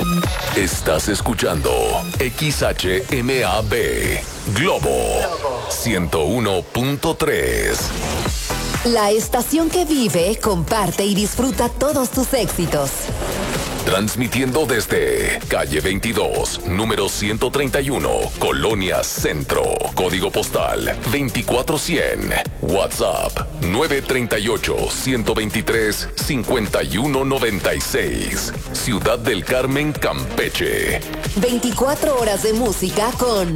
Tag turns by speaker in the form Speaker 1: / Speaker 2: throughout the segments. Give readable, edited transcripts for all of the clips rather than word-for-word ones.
Speaker 1: Estás escuchando XHMAB Globo 101.3.
Speaker 2: La estación que vive, comparte y disfruta todos tus éxitos.
Speaker 1: Transmitiendo desde calle 22, número 131, Colonia Centro. Código postal 24100. WhatsApp 938-123-5196. Ciudad del Carmen, Campeche.
Speaker 2: 24 horas de música con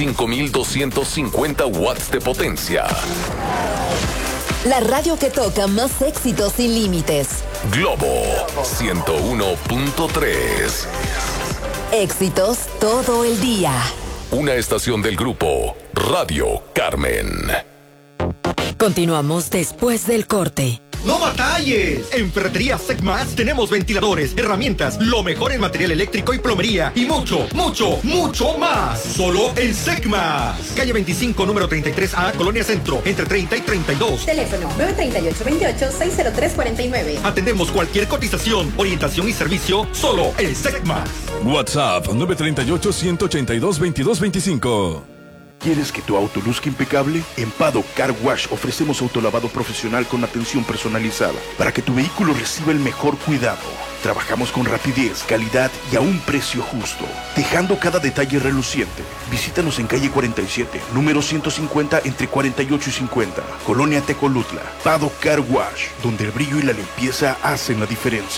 Speaker 1: 5250 watts de potencia.
Speaker 2: La radio que toca más éxitos sin límites.
Speaker 1: Globo 101.3.
Speaker 2: Éxitos todo el día.
Speaker 1: Una estación del grupo Radio Carmen.
Speaker 2: Continuamos después del corte.
Speaker 3: ¡No batalles! En Ferretería Secmax tenemos ventiladores, herramientas, lo mejor en material eléctrico y plomería y mucho, mucho, mucho más. Solo en Secmax. Calle 25, número 33A, Colonia Centro, entre 30 y 32.
Speaker 4: Teléfono 938-28-603-49.
Speaker 3: Atendemos cualquier cotización, orientación y servicio solo en Secmax.
Speaker 5: WhatsApp 938-182-2225.
Speaker 6: ¿Quieres que tu auto luzca impecable? En Pado Car Wash ofrecemos autolavado profesional con atención personalizada para que tu vehículo reciba el mejor cuidado. Trabajamos con rapidez, calidad y a un precio justo, dejando cada detalle reluciente. Visítanos en calle 47, número 150, entre 48 y 50, Colonia Tecolutla. Pado Car Wash, donde el brillo y la limpieza hacen la diferencia.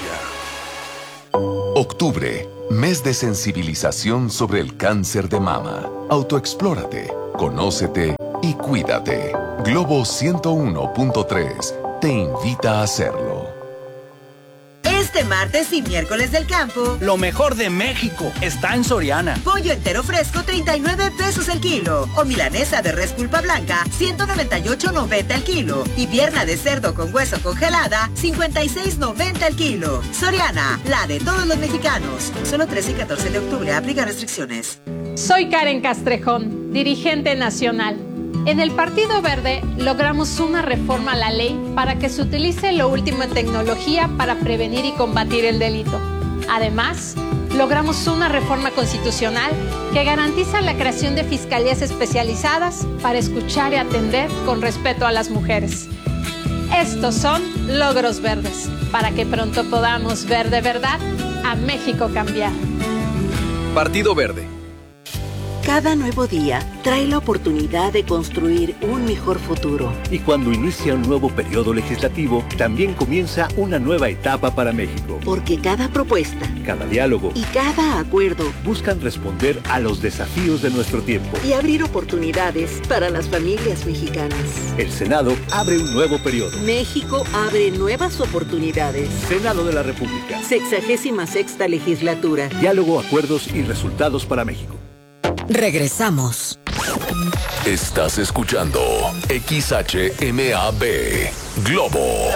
Speaker 1: Octubre, mes de sensibilización sobre el cáncer de mama. Autoexplórate, conócete y cuídate. Globo 101.3 te invita a hacerlo.
Speaker 7: Este martes y miércoles del campo,
Speaker 8: lo mejor de México está en Soriana.
Speaker 7: Pollo entero fresco, 39 pesos el kilo. O milanesa de res pulpa blanca, 198.90 el kilo. Y pierna de cerdo con hueso congelada, 56.90 el kilo. Soriana, la de todos los mexicanos. Solo 13 y 14 de octubre, aplica restricciones.
Speaker 9: Soy Karen Castrejón, dirigente nacional. En el Partido Verde logramos una reforma a la ley para que se utilice lo último en tecnología para prevenir y combatir el delito. Además, logramos una reforma constitucional que garantiza la creación de fiscalías especializadas para escuchar y atender con respeto a las mujeres. Estos son logros verdes, para que pronto podamos ver de verdad a México cambiar.
Speaker 10: Partido Verde.
Speaker 11: Cada nuevo día trae la oportunidad de construir un mejor futuro.
Speaker 12: Y cuando inicia un nuevo periodo legislativo, también comienza una nueva etapa para México.
Speaker 11: Porque cada propuesta,
Speaker 12: cada diálogo
Speaker 11: y cada acuerdo
Speaker 12: buscan responder a los desafíos de nuestro tiempo
Speaker 11: y abrir oportunidades para las familias mexicanas.
Speaker 12: El Senado abre un nuevo periodo.
Speaker 11: México abre nuevas oportunidades.
Speaker 12: Senado de la República.
Speaker 11: 66ª legislatura.
Speaker 12: Diálogo, acuerdos y resultados para México.
Speaker 2: Regresamos.
Speaker 1: Estás escuchando XHMAB Globo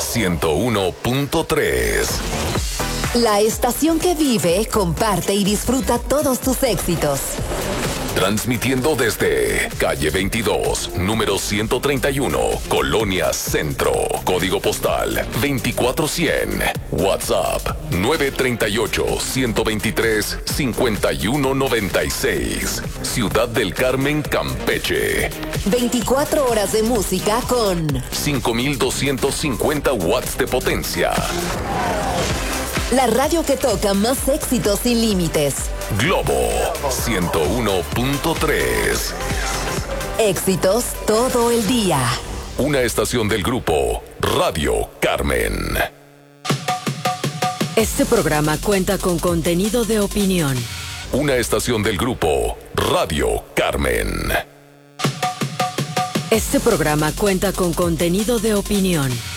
Speaker 1: 101.3.
Speaker 2: La estación que vive, comparte y disfruta todos tus éxitos.
Speaker 1: Transmitiendo desde calle 22, número 131, Colonia Centro. Código postal 24100. WhatsApp 938-123-5196. Ciudad del Carmen, Campeche.
Speaker 2: 24 horas de música con
Speaker 1: 5250 watts de potencia.
Speaker 2: La radio que toca más éxitos sin límites.
Speaker 1: Globo 101.3.
Speaker 2: Éxitos todo el día.
Speaker 1: Una estación del grupo Radio Carmen.
Speaker 2: Este programa cuenta con contenido de opinión.
Speaker 1: Una estación del grupo Radio Carmen.
Speaker 2: Este programa cuenta con contenido de opinión.